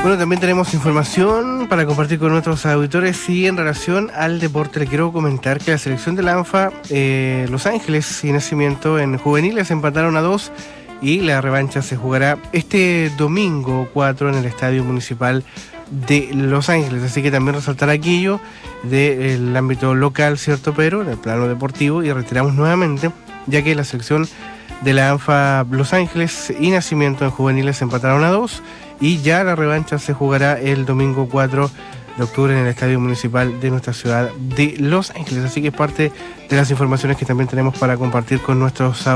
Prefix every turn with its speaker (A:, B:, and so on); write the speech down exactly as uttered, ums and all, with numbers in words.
A: Bueno, también tenemos información para compartir con nuestros auditores y en relación al deporte le quiero comentar que la selección de la ANFA, eh, Los Ángeles y Nacimiento en juveniles empataron a dos y la revancha se jugará este domingo cuatro en el Estadio Municipal de Los Ángeles, así que también resaltar aquello del ámbito local, ¿cierto? Pero en el plano deportivo, y reiteramos nuevamente, ya que la selección de la ANFA Los Ángeles y Nacimiento en juveniles empataron a dos y ya la revancha se jugará el domingo cuatro de octubre en el Estadio Municipal de nuestra ciudad de Los Ángeles, así que es parte de las informaciones que también tenemos para compartir con nuestros